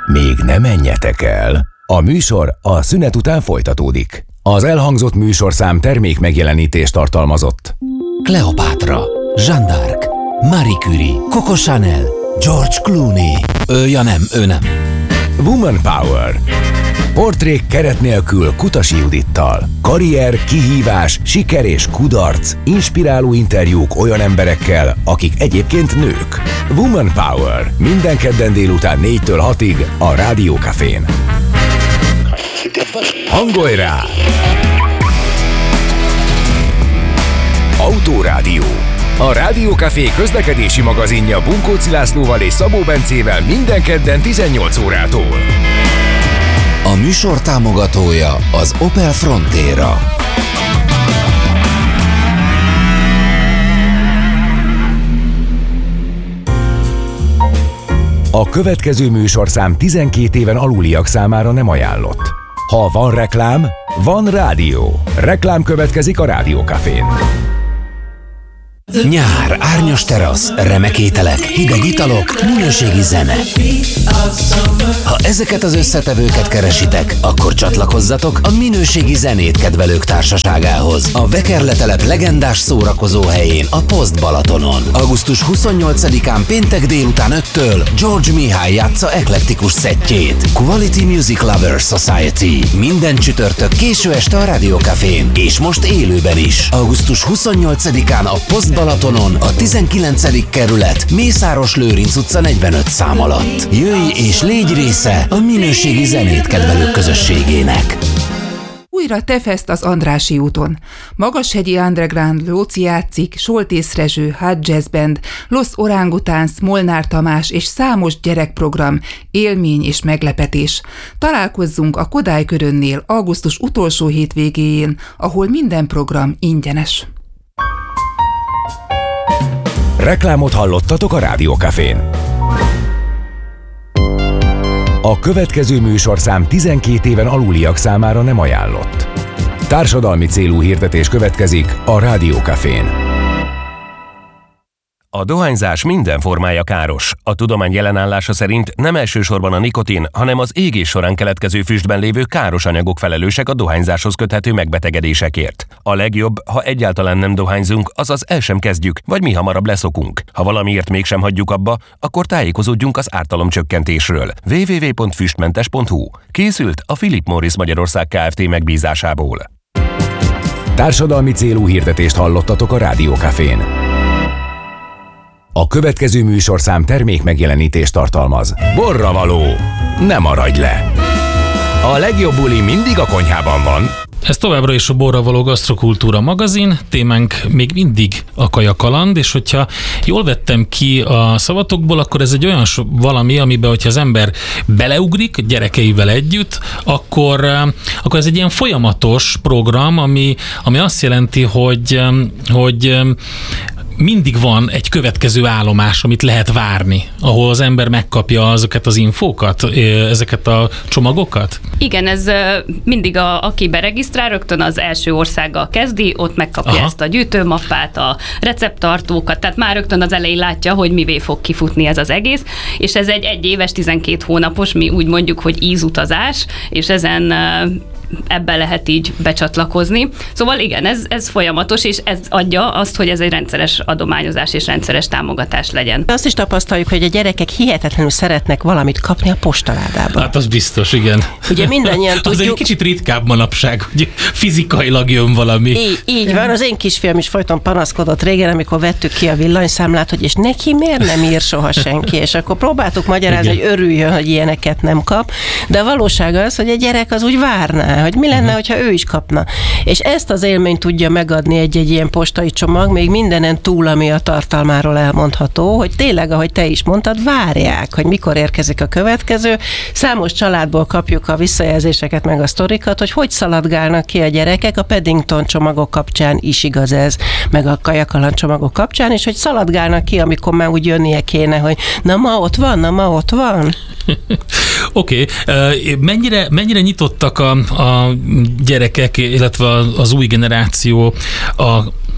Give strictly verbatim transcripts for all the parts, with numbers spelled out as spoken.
Még ne menjetek el! A műsor a szünet után folytatódik. Az elhangzott műsorszám termék megjelenítést tartalmazott. Kleopátra, Jeanne d'Arc, Marie Curie, Coco Chanel, George Clooney. Ő, ja nem, ő nem. Woman Power. Portrék keret nélkül Kutasi Judittal. Karrier, kihívás, siker és kudarc. Inspiráló interjúk olyan emberekkel, akik egyébként nők. Woman Power. Minden kedden délután négytől hatig a Rádió Cafén. Hangolj rá! Autórádió. A Rádió Café közlekedési magazinja Bunkóci Lászlóval és Szabó Bencével minden kedden tizennyolc órától. A műsor támogatója az Opel Frontera. A következő műsorszám tizenkét éven aluliak számára nem ajánlott. Ha van reklám, van rádió. Reklám következik a Rádió Cafén. Nyár, árnyas terasz, remek ételek, hideg italok, minőségi zene. Ha ezeket az összetevőket keresitek, akkor csatlakozzatok a minőségi zenét kedvelők társaságához. A Vekerletelep legendás szórakozó helyén, a Poszt Balatonon. augusztus huszonnyolcadikán péntek délután öttől George Mihály játsza eklektikus szettjét. Quality Music Lovers Society. Minden csütörtök késő este a Rádió Cafén. És most élőben is. augusztus huszonnyolcadikán a Poszt Balatonon, a tizenkilencedik kerület, Mészáros Lőrinc utca negyvenöt szám alatt. Jöjj és légy része a minőségi zenét kedvelők közösségének. Újra Tefest az Andrássy úton. Magashegyi Underground Lóci játszik, Soltész Rezső, Hot Jazz Band, Los Orangutáns, Molnár Tamás és számos gyerekprogram, élmény és meglepetés. Találkozzunk a Kodály Körönnél augusztus utolsó hétvégéjén, ahol minden program ingyenes. Reklámot hallottatok a Rádió Cafén. A következő műsorszám tizenkét éven aluliak számára nem ajánlott. Társadalmi célú hirdetés következik a Rádió Cafén. A dohányzás minden formája káros. A tudomány jelenállása szerint nem elsősorban a nikotin, hanem az égés során keletkező füstben lévő káros anyagok felelősek a dohányzáshoz köthető megbetegedésekért. A legjobb, ha egyáltalán nem dohányzunk, azaz el sem kezdjük, vagy mi hamarabb leszokunk. Ha valamiért mégsem hagyjuk abba, akkor tájékozódjunk az ártalomcsökkentésről. double-u double-u double-u pont füstmentes pont hu. Készült a Philip Morris Magyarország Kft. Megbízásából. Társadalmi célú hirdetést hallottatok a Rádió Cafén. A következő műsorszám termék megjelenítést tartalmaz. Borravaló, ne maradj le! A legjobb buli mindig a konyhában van. Ez továbbra is a Borravaló Gasztrokultúra magazin, témánk még mindig a kajakaland, és hogyha jól vettem ki a szavatokból, akkor ez egy olyan valami, amiben, hogyha az ember beleugrik gyerekeivel együtt, akkor, akkor ez egy ilyen folyamatos program, ami, ami azt jelenti, hogy, hogy mindig van egy következő állomás, amit lehet várni, ahol az ember megkapja azokat az infókat, ezeket a csomagokat? Igen, ez mindig a, aki beregisztrál, rögtön az első országgal kezdi, ott megkapja Aha. ezt a gyűjtőmappát, a recepttartókat, tehát már rögtön az elején látja, hogy mivé fog kifutni ez az egész, és ez egy egyéves, tizenkét hónapos, mi úgy mondjuk, hogy ízutazás, és ezen ebbe lehet így becsatlakozni. Szóval igen, ez, ez folyamatos, és ez adja azt, hogy ez egy rendszeres adományozás és rendszeres támogatás legyen. Azt is tapasztaljuk, hogy a gyerekek hihetetlenül szeretnek valamit kapni a postaládában. Hát az biztos, igen. Ugye mindannyian tudjuk. Az egy kicsit ritkább manapság, hogy fizikailag jön valami. Így, így van, az én kisfiam is folyton panaszkodott régen, amikor vettük ki a villanyszámlát, hogy és neki miért nem ír soha senki, és akkor próbáltuk magyarázni, igen. hogy örüljön, hogy ilyeneket nem kap, de a valóság az, hogy a gyerek az úgy várná, hogy mi lenne, uh-huh. hogyha ő is kapna. És ezt az élményt tudja megadni egy-egy ilyen postai csomag, még mindenen túl, ami a tartalmáról elmondható, hogy tényleg, ahogy te is mondtad, várják, hogy mikor érkezik a következő. Számos családból kapjuk a visszajelzéseket, meg a sztorikat, hogy hogy szaladgálnak ki a gyerekek, a Paddington csomagok kapcsán is igaz ez, meg a kajakaland csomagok kapcsán, és hogy szaladgálnak ki, amikor már úgy jönnie kéne, hogy na ma ott van, na ma ott van. Oké, okay. mennyire, mennyire nyitottak a, a gyerekek, illetve az új generáció a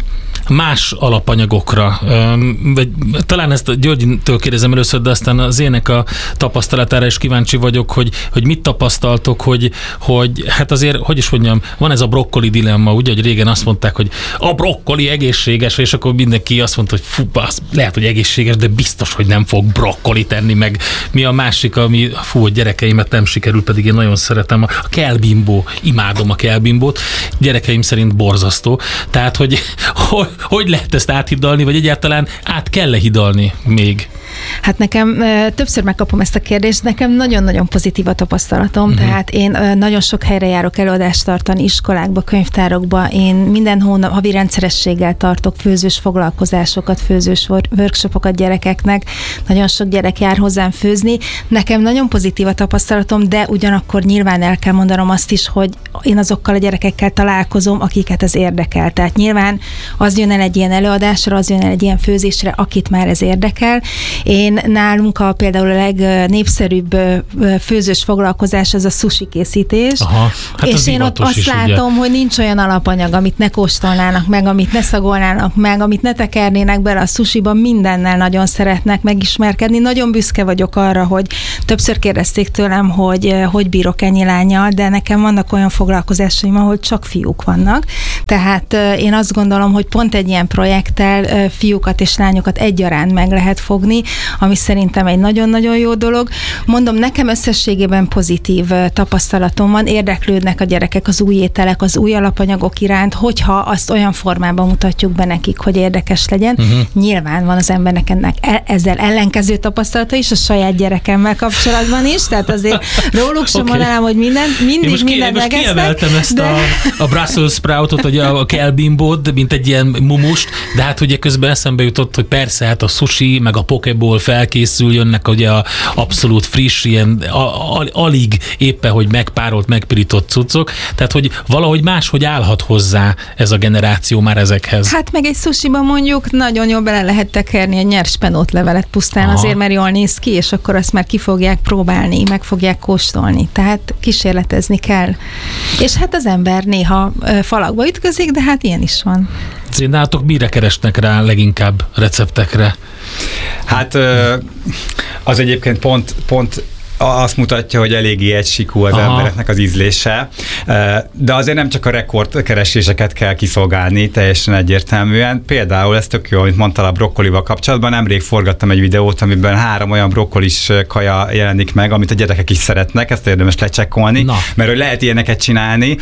más alapanyagokra, vagy talán ezt a Györgytől kérdezem először, de aztán az ének a tapasztalatára is kíváncsi vagyok, hogy, hogy mit tapasztaltok, hogy, hogy hát azért, hogy is mondjam, van ez a brokkoli dilemma, ugye, hogy régen azt mondták, hogy a brokkoli egészséges, és akkor mindenki azt mondta, hogy fú, az lehet, hogy egészséges, de biztos, hogy nem fog brokkoli tenni, meg mi a másik, ami, fú, a gyerekeimet nem sikerül, pedig én nagyon szeretem, a kelbimbó, imádom a kelbimbót, gyerekeim szerint borzasztó. Tehát, hogy, hogy hogy lehet ezt áthidalni, vagy egyáltalán át kell-e hidalni még? Hát nekem többször megkapom ezt a kérdést, nekem nagyon-nagyon pozitív a tapasztalatom, uh-huh. tehát én nagyon sok helyre járok előadást tartani, iskolákba, könyvtárokba, én minden hónap havi rendszerességgel tartok főzős foglalkozásokat, főzős workshopokat gyerekeknek, nagyon sok gyerek jár hozzám főzni, nekem nagyon pozitív a tapasztalatom, de ugyanakkor nyilván el kell mondanom azt is, hogy én azokkal a gyerekekkel találkozom, akiket ez érdekel, tehát nyilván az jön el egy ilyen előadásra, az jön el egy ilyen főzésre, akit már ez érdekel. Én nálunk a például a legnépszerűbb főzős foglalkozás az a sushi készítés. Aha, hát és én ott azt is, látom, ugye? hogy nincs olyan alapanyag, amit ne kóstolnának meg, amit ne szagolnának meg, amit ne tekernének bele a sushiba, mindennel nagyon szeretnek megismerkedni. Nagyon büszke vagyok arra, hogy többször kérdezték tőlem, hogy hogy bírok ennyi lánnyal, de nekem vannak olyan foglalkozásaim, ahol csak fiúk vannak. Tehát én azt gondolom, hogy pont egy ilyen projekttel fiúkat és lányokat egyaránt meg lehet fogni, ami szerintem egy nagyon-nagyon jó dolog. Mondom, nekem összességében pozitív tapasztalatom van, érdeklődnek a gyerekek az új ételek, az új alapanyagok iránt, hogyha azt olyan formában mutatjuk be nekik, hogy érdekes legyen. Uh-huh. Nyilván van az embernek ennek ezzel ellenkező tapasztalata is, a saját gyerekemmel kapcsolatban is, tehát azért róluk sem okay. mondanám, hogy minden, mindig most mindent most megesznek. Kiemeltem ezt de... a, a Brussels sproutot, vagy a, a kelbimbót, mint egy ilyen mumust, de hát ugye közben eszembe jutott, hogy persze, hát a sushi, meg a pokeball felkészül, jönnek ugye a abszolút friss, ilyen a, a, alig éppen, hogy megpárolt, megpirított cuccok, tehát hogy valahogy máshogy állhat hozzá ez a generáció már ezekhez. Hát meg egy sushiban mondjuk nagyon jól bele lehet tekerni egy nyers penótlevelet pusztán. Aha. Azért, mert jól néz ki, és akkor azt már ki fogják próbálni, meg fogják kóstolni. Tehát kísérletezni kell. És hát az ember néha falakba ütközik, de hát ilyen is van. Nálatok mire keresnek rá leginkább receptekre? Hát az egyébként pont, pont azt mutatja, hogy eléggé egysíkú az Aha. embereknek az ízlése, de azért nem csak a rekordkereséseket kell kiszolgálni teljesen egyértelműen. Például ez tök jó, amit mondtál a brokkolival kapcsolatban, nemrég forgattam egy videót, amiben három olyan brokkolis kaja jelenik meg, amit a gyerekek is szeretnek, ezt érdemes lecsekkolni, Na. mert hogy lehet ilyeneket csinálni.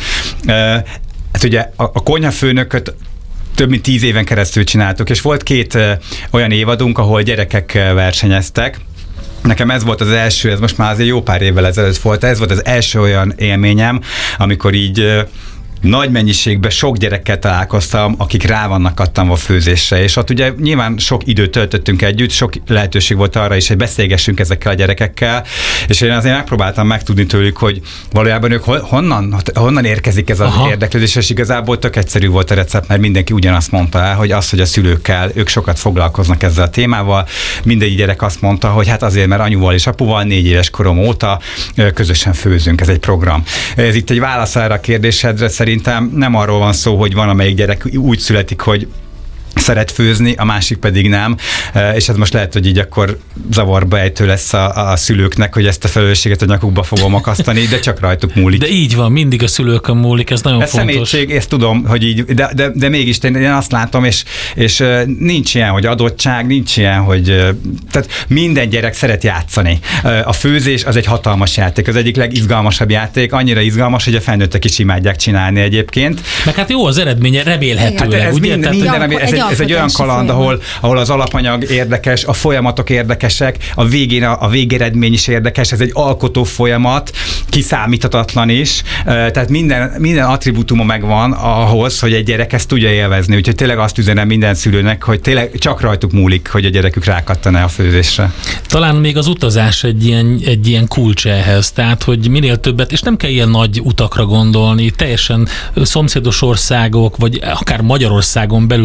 Hát ugye a, a konyhafőnököt több mint tíz éven keresztül csináltuk, és volt két olyan évadunk, ahol gyerekek versenyeztek. Nekem ez volt az első, ez most már azért jó pár évvel ezelőtt volt, ez volt az első olyan élményem, amikor így nagy mennyiségben sok gyerekkel találkoztam, akik rá vannak kattanva főzésre, és ott ugye nyilván sok időt töltöttünk együtt, sok lehetőség volt arra is, hogy beszélgessünk ezekkel a gyerekekkel, és én azért megpróbáltam megtudni tőlük, hogy valójában ők honnan, honnan érkezik ez az Aha. érdeklődés, és igazából tök egyszerű volt a recept, mert mindenki ugyanazt mondta el, hogy az, hogy a szülőkkel, ők sokat foglalkoznak ezzel a témával, mindegyik gyerek azt mondta, hogy hát azért, mert anyuval és apuval négy éves korom óta közösen főzünk, ez egy program. Ez itt egy válasz erre a kérdésedre, szerintem nem arról van szó, hogy van amelyik gyerek úgy születik, hogy szeret főzni, a másik pedig nem, és ez most lehet, hogy így akkor zavarba ejtő lesz a, a szülőknek, hogy ezt a felelősséget a nyakukba fogom akasztani, de csak rajtuk múlik. De így van, mindig a szülőkön múlik, ez nagyon ez fontos. Szemétség, ezt tudom, hogy így, de, de, de mégis én azt látom, és, és nincs ilyen, hogy adottság, nincs ilyen, hogy tehát minden gyerek szeret játszani. A főzés az egy hatalmas játék, az egyik legizgalmasabb játék, annyira izgalmas, hogy a felnőttek is imádják csinálni egyébként. Meg hát jó az eredménye, remélhetőleg, hát ez ugye? Minden, minden, ami, ez, egy, ez egy olyan kaland, ahol, ahol az alapanyag érdekes, a folyamatok érdekesek, a végén a, a végeredmény is érdekes, ez egy alkotó folyamat, kiszámíthatatlan is, tehát minden, minden attribútuma megvan ahhoz, hogy egy gyerek ezt tudja élvezni, úgyhogy tényleg azt üzenem minden szülőnek, hogy tényleg csak rajtuk múlik, hogy a gyerekük rákattan-e a főzésre. Talán még az utazás egy ilyen, egy ilyen kulcs ehhez, tehát hogy minél többet, és nem kell ilyen nagy utakra gondolni, teljesen szomszédos országok, vagy akár Magyarországon belül tájré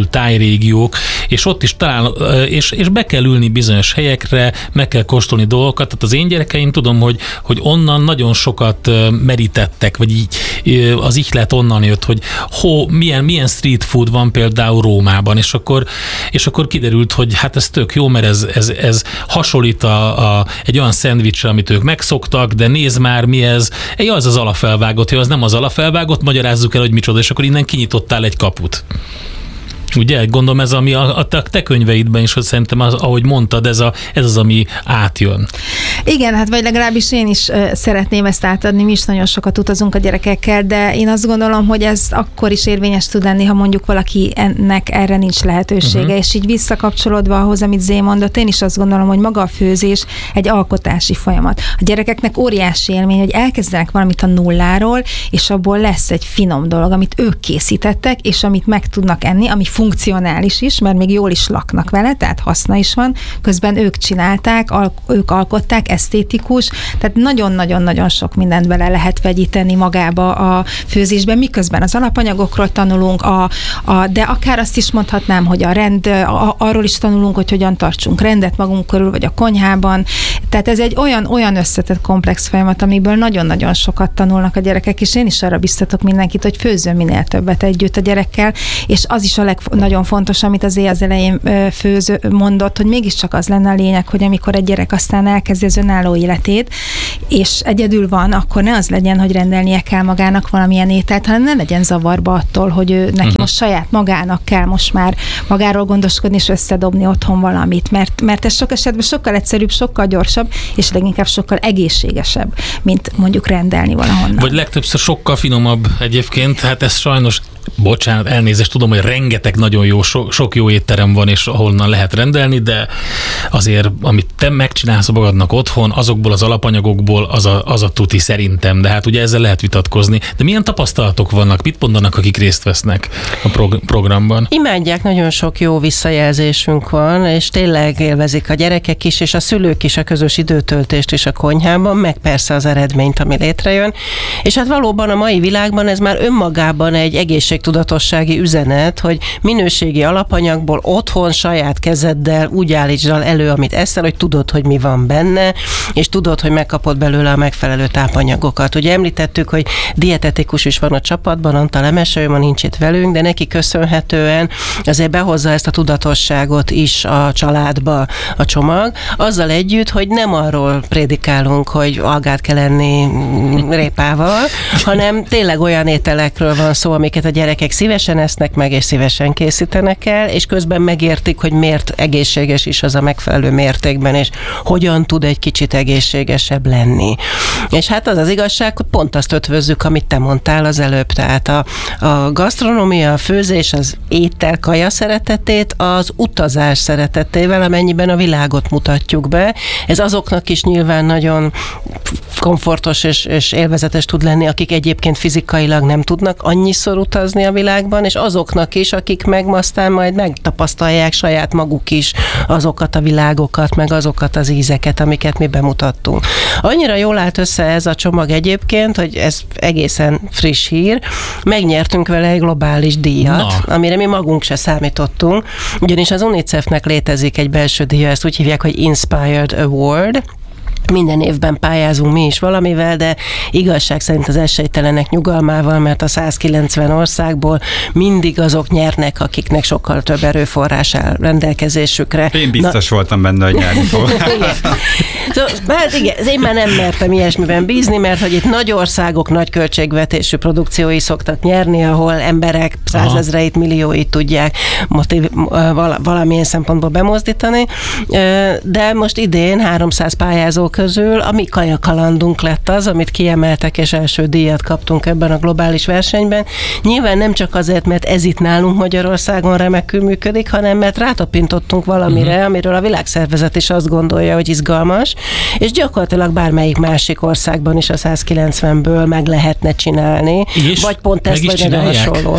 régiók, és ott is talán, és, és be kell ülni bizonyos helyekre, meg kell kóstolni dolgokat. Tehát az én gyerekeim tudom, hogy, hogy onnan nagyon sokat merítettek, vagy így az ihlet onnan jött, hogy ho, milyen, milyen street food van például Rómában, és akkor, és akkor kiderült, hogy hát ez tök jó, mert ez, ez, ez hasonlít a, a, egy olyan szendvicsre, amit ők megszoktak, de nézd már, mi ez. Egy az az alapfelvágott, hogy az nem az alapfelvágott, magyarázzuk el, hogy micsoda, és akkor innen kinyitottál egy kaput. Ugye, gondolom ez, ami a, a te könyveidben is, hogy szerintem az, ahogy mondtad, ez, a, ez az, ami átjön. Igen, hát vagy legalábbis én is uh, szeretném ezt átadni, mi is nagyon sokat utazunk a gyerekekkel, de én azt gondolom, hogy ez akkor is érvényes tud lenni, ha mondjuk valaki ennek erre nincs lehetősége, uh-huh. és így visszakapcsolódva ahhoz, amit Zé mondott, én is azt gondolom, hogy maga a főzés egy alkotási folyamat. A gyerekeknek óriási élmény, hogy elkezdenek valamit a nulláról, és abból lesz egy finom dolog, amit ők készítettek, és amit meg tudnak enni, ami funkcionális is, mert még jól is laknak vele, tehát haszna is van, közben ők csinálták, al- ők alkották, esztétikus, tehát nagyon-nagyon-nagyon sok mindent bele lehet vegyíteni magába a főzésben, miközben az alapanyagokról tanulunk, a, a, de akár azt is mondhatnám, hogy a rend, a, arról is tanulunk, hogy hogyan tartsunk rendet magunk körül, vagy a konyhában, tehát ez egy olyan, olyan összetett komplex folyamat, amiből nagyon-nagyon sokat tanulnak a gyerekek, és én is arra biztatok mindenkit, hogy főzzön minél többet együtt a gyerekkel, és az is a leg nagyon fontos, amit az az elején főző mondott, hogy mégiscsak az lenne a lényeg, hogy amikor egy gyerek aztán elkezdi az önálló életét, és egyedül van, akkor ne az legyen, hogy rendelnie kell magának valamilyen ételt, hanem ne legyen zavarba attól, hogy ő neki uh-huh. most saját magának kell most már magáról gondoskodni és összedobni otthon valamit, mert, mert ez sok esetben sokkal egyszerűbb, sokkal gyorsabb, és leginkább sokkal egészségesebb, mint mondjuk rendelni valahonnan. Vagy legtöbbször sokkal finomabb egyébként, hát ez sajnos, bocsánat, elnézést, tudom, hogy rengeteg nagyon jó, so, sok jó étterem van, és ahonnan lehet rendelni, de azért, amit te megcsinálsz magadnak otthon, azokból az alapanyagokból, az a, az a tuti szerintem, de hát ugye ezzel lehet vitatkozni. De milyen tapasztalatok vannak? Mit mondanak, akik részt vesznek a prog- programban? Imádják, nagyon sok jó visszajelzésünk van, és tényleg élvezik a gyerekek is, és a szülők is a közös időtöltést is a konyhában, meg persze az eredményt, ami létrejön. És hát valóban a mai világban ez már önmagában egy egészségtudatossági üzenet, hogy minőségi alapanyagból otthon saját kezeddel úgy állítsd elő, amit eszel, hogy tudod, hogy mi van benne, és tudod, hogy megkapod belőle a megfelelő tápanyagokat. Ugye említettük, hogy dietetikus is van a csapatban, Antal Emese, ő ma nincs itt velünk, de neki köszönhetően azért behozza ezt a tudatosságot is a családba a csomag, azzal együtt, hogy nem arról prédikálunk, hogy algát kell enni répával, hanem tényleg olyan ételekről van szó, amiket a gyerekek szívesen esznek meg, és szívesen készítenek el, és közben megértik, hogy miért egészséges is az a megfelelő mértékben, és hogyan tud egy kicsit egészségesebb lenni. És hát az az igazság, hogy pont azt ötvözzük, amit te mondtál az előbb, tehát a, a gasztronómia, a főzés, az étel, kaja szeretetét az utazás szeretetével, amennyiben a világot mutatjuk be. Ez azoknak is nyilván nagyon komfortos és, és élvezetes tud lenni, akik egyébként fizikailag nem tudnak annyiszor utazni a világban, és azoknak is, akik meg aztán majd megtapasztalják saját maguk is azokat a világokat, meg azokat az ízeket, amiket mi bemutattunk. Annyira jól állt össze ez a csomag egyébként, hogy ez egészen friss hír. Megnyertünk vele egy globális díjat, Na. amire mi magunk se számítottunk, ugyanis az UNICEF-nek létezik egy belső díja, ezt úgy hívják, hogy Inspired Award. Minden évben pályázunk mi is valamivel, de igazság szerint az esélytelenek nyugalmával, mert a százkilencven országból mindig azok nyernek, akiknek sokkal több erőforrás áll rendelkezésükre. Én biztos Na, voltam benne, hogy nyerni fog. Szóval, hát igen, én már nem mertem ilyesmiben bízni, mert hogy itt nagy országok, nagy költségvetésű produkciói szoktak nyerni, ahol emberek százezreit, millióit tudják motiv, valamilyen szempontból bemozdítani, de most idén háromszáz pályázó közül a mi kajakalandunk lett az, amit kiemeltek, és első díjat kaptunk ebben a globális versenyben. Nyilván nem csak azért, mert ez itt nálunk Magyarországon remekül működik, hanem mert rátapintottunk valamire, uh-huh. amiről a világszervezet is azt gondolja, hogy izgalmas, és gyakorlatilag bármelyik másik országban is a százkilencvenből meg lehetne csinálni. És vagy pont ezt, vagy nagyon hasonló.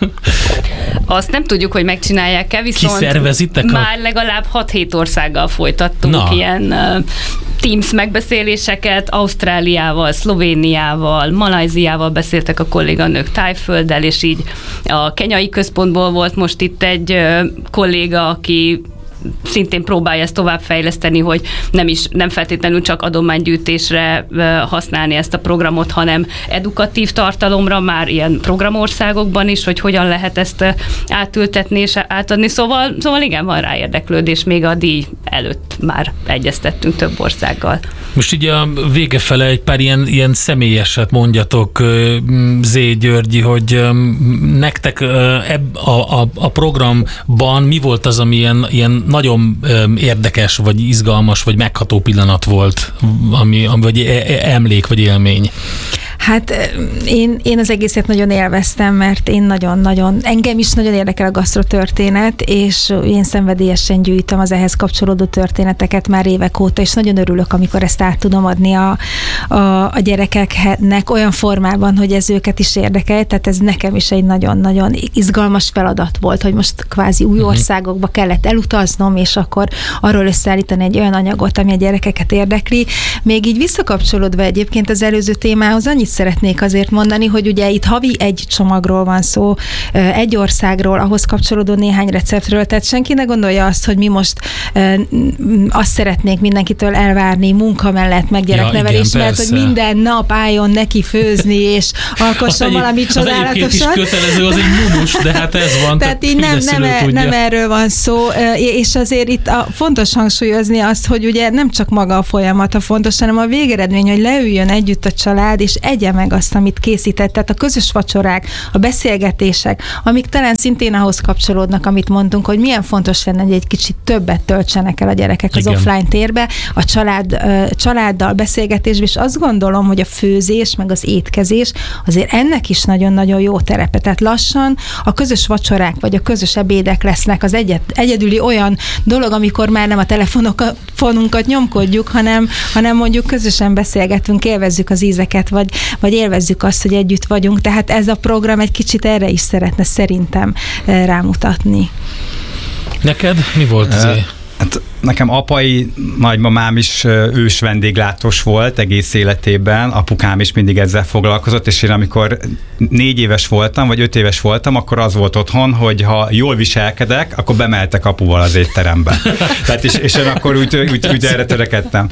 Azt nem tudjuk, hogy megcsinálják-e, viszont Kiszervezitek már a... legalább hat-hét országgal folytattunk Na. ilyen Teams megbeszéléseket Ausztráliával, Szlovéniával, Malajziával beszéltek a kolléganők, Tájfölddel, és így a kenyai központból volt most itt egy kolléga, aki szintén próbálja ezt továbbfejleszteni, hogy nem is, nem feltétlenül csak adománygyűjtésre használni ezt a programot, hanem edukatív tartalomra már ilyen programországokban is, hogy hogyan lehet ezt átültetni és átadni. Szóval, szóval igen, van rá érdeklődés, még a díj előtt már egyeztettünk több országgal. Most így a vége fele egy pár ilyen, ilyen személyeset mondjatok, Zé Györgyi, hogy nektek ebb a, a, a programban mi volt az, ami ilyen, ilyen nagyon érdekes, vagy izgalmas, vagy megható pillanat volt, ami, vagy emlék, vagy élmény? Hát én, én az egészet nagyon élveztem, mert én nagyon-nagyon, engem is nagyon érdekel a gasztrotörténet, és én szenvedélyesen gyűjtöm az ehhez kapcsolódó történeteket már évek óta, és nagyon örülök, amikor ezt át tudom adni a, a, a gyerekeknek olyan formában, hogy ez őket is érdekel, tehát ez nekem is egy nagyon-nagyon izgalmas feladat volt, hogy most kvázi új országokba kellett elutaznom, és akkor arról összeállítani egy olyan anyagot, ami a gyerekeket érdekli. Még így visszakapcsolódva egyébként az előző témához annyit szeretnék azért mondani, hogy ugye itt havi egy csomagról van szó, egy országról, ahhoz kapcsolódó néhány receptről, tehát senki ne gondolja azt, hogy mi most azt szeretnék mindenkitől elvárni munka mellett, meg gyereknevelés, ja, mert hogy minden nap álljon neki főzni, és alkosson valami csodálatosat. Az egyébként is kötelező, az egy mumus, de hát ez van. Tehát így nem, nem, e, nem erről van szó, és azért itt a, fontos hangsúlyozni azt, hogy ugye nem csak maga a folyamat a fontos, hanem a végeredmény, hogy leüljön együtt a család, és egye meg azt, amit készített. Tehát a közös vacsorák, a beszélgetések, amik talán szintén ahhoz kapcsolódnak, amit mondtunk, hogy milyen fontos lenne, hogy egy kicsit többet töltsenek el a gyerekek az Igen. offline térbe, a család, családdal beszélgetésbe, és azt gondolom, hogy a főzés, meg az étkezés azért ennek is nagyon-nagyon jó terepe. Tehát lassan a közös vacsorák, vagy a közös ebédek lesznek az egyet, egyedüli olyan dolog, amikor már nem a telefonunkat nyomkodjuk, hanem, hanem mondjuk közösen beszélgetünk, élvezzük az ízeket, vagy, vagy élvezzük azt, hogy együtt vagyunk. Tehát ez a program egy kicsit erre is szeretne szerintem rámutatni. Neked mi volt az? Hát nekem apai nagymamám is ős vendéglátós volt egész életében, apukám is mindig ezzel foglalkozott, és én amikor négy éves voltam, vagy öt éves voltam, akkor az volt otthon, hogy ha jól viselkedek, akkor bemeltek apuval az étterembe. Tehát és, és én akkor úgy, úgy, úgy erre törekedtem.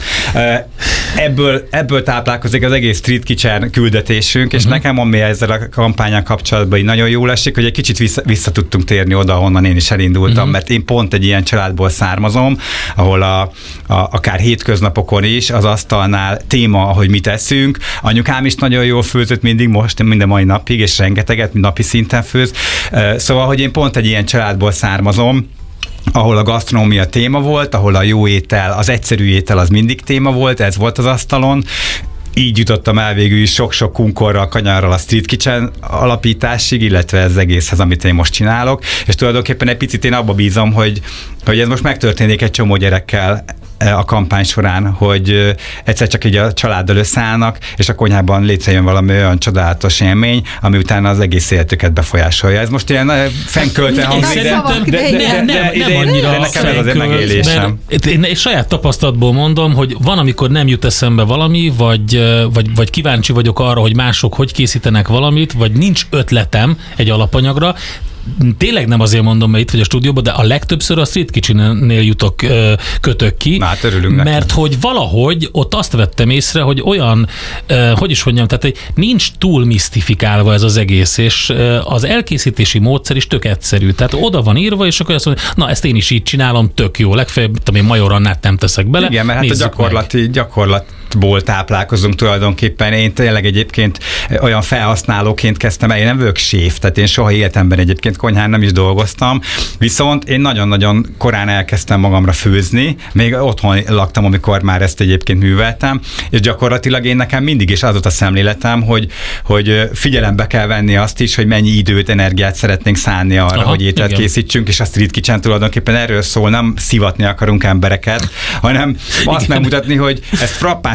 Ebből, ebből táplálkozik az egész Street Kitchen küldetésünk, és uh-huh. nekem, ami ezzel a kampányán kapcsolatban így nagyon jól esik, hogy egy kicsit vissza, vissza tudtunk térni oda, ahonnan én is elindultam, uh-huh. mert én pont egy ilyen családból származom, ahol a, a, akár hétköznapokon is az asztalnál téma, hogy mit eszünk. Anyukám is nagyon jól főzött mindig, most minden mai napig, és rengeteget napi szinten főz. Szóval, hogy én pont egy ilyen családból származom, ahol a gasztronómia téma volt, ahol a jó étel, az egyszerű étel az mindig téma volt, ez volt az asztalon. Így jutottam el végül is sok-sok kunkorral, kanyarral a Street Kitchen alapításig, illetve ez egészhez, amit én most csinálok, és tulajdonképpen egy picit én abba bízom, hogy, hogy ez most megtörténik egy csomó gyerekkel a kampány során, hogy egyszer csak így a családdal összeállnak, és a konyhában létrejön valami olyan csodálatos élmény, ami utána az egész életüket befolyásolja. Ez most ilyen fenköltve hangzik, de, de, de, de, de, de, de, de nekem ez azért megélésem. Én egy saját tapasztalatból mondom, hogy van, amikor nem jut eszembe valami, vagy, vagy, vagy kíváncsi vagyok arra, hogy mások hogy készítenek valamit, vagy nincs ötletem egy alapanyagra. Tényleg nem azért mondom, mert itt vagy a stúdióban, de a legtöbbször a Street Kitchen-nél jutok, kötök ki. Hát örülünk mert neki. Hogy valahogy ott azt vettem észre, hogy olyan, hogy is mondjam, tehát nincs túl misztifikálva ez az egész, és az elkészítési módszer is tök egyszerű. Tehát oda van írva, és akkor azt mondja, na ezt én is így csinálom, tök jó. Legfeljebb, tudom én, majorannát nem teszek bele. Igen, mert hát a gyakorlati, gyakorlatból táplálkozunk tulajdonképpen. Én tényleg egyébként olyan felhasználóként kezdtem el, én nem vagyok séf, tehát én soha életemben egyébként konyhán nem is dolgoztam, viszont én nagyon-nagyon korán elkezdtem magamra főzni, még otthon laktam, amikor már ezt egyébként műveltem, és gyakorlatilag én nekem mindig is az volt a szemléletem, hogy, hogy figyelembe kell venni azt is, hogy mennyi időt, energiát szeretnénk szánni arra, Aha, hogy ételt igen. készítsünk, és a Street Kitchen tulajdonképpen erről szól, nem szivatni akarunk embereket, hanem azt megmutatni, hogy ezt frappáns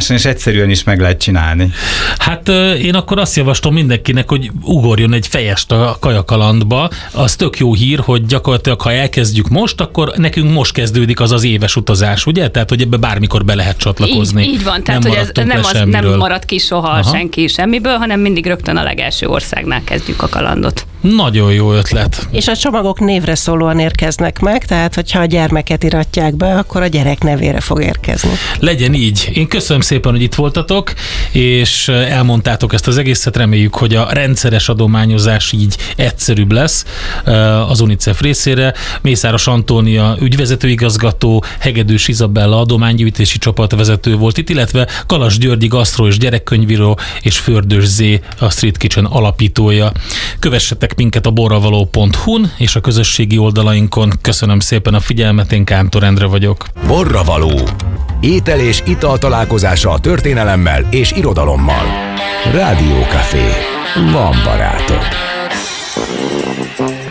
kellemesen és egyszerűen is meg lehet csinálni. Hát én akkor azt javaslom mindenkinek, hogy ugorjon egy fejest a kajakalandba. Az tök jó hír, hogy gyakorlatilag ha elkezdjük most, akkor nekünk most kezdődik az az éves utazás, ugye? Tehát, hogy ebbe bármikor be lehet csatlakozni. Így, így van, tehát nem hogy ez nem, az, nem marad ki soha Aha. senki semmiből, hanem mindig rögtön a legelső országnál kezdjük a kalandot. Nagyon jó ötlet. És a csomagok névre szólóan érkeznek meg, tehát hogyha a gyermeket iratják be, akkor a gyerek nevére fog érkezni. Legyen így. Én köszönöm szépen, hogy itt voltatok, és elmondtátok ezt az egészet. Reméljük, hogy a rendszeres adományozás így egyszerűbb lesz az UNICEF részére. Mészáros Antónia ügyvezetőigazgató, Hegedűs Izabella adománygyűjtési csapatvezető volt itt, illetve Kalas Györgyi gasztró és gyerekkönyvíró, és Fördős Zé, a Street Kitchen alapítója. Kövessetek minket a borravaló pont hu-n és a közösségi oldalainkon. Köszönöm szépen a figyelmet, én Kántor Endre vagyok. Borravaló. Étel és ital találkozása a történelemmel és irodalommal. Rádió Café. Van barátod.